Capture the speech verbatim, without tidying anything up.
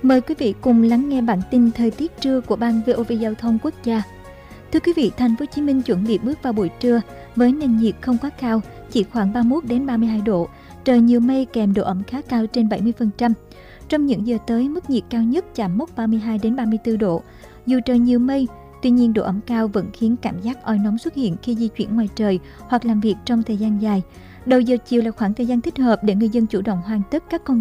Mời quý vị cùng lắng nghe bản tin thời tiết trưa của Ban vê o vê Giao thông Quốc gia. Thưa quý vị, Thành phố Hồ Chí Minh chuẩn bị bước vào buổi trưa với nền nhiệt không quá cao, chỉ khoảng ba mươi mốt đến ba mươi hai độ. Trời nhiều mây kèm độ ẩm khá cao trên bảy mươi phần trăm. Trong những giờ tới, mức nhiệt cao nhất chạm mốc ba mươi hai đến ba mươi tư độ. Dù trời nhiều mây, tuy nhiên độ ẩm cao vẫn khiến cảm giác oi nóng xuất hiện khi di chuyển ngoài trời hoặc làm việc trong thời gian dài. Đầu giờ chiều là khoảng thời gian thích hợp để người dân chủ động hoàn tất các công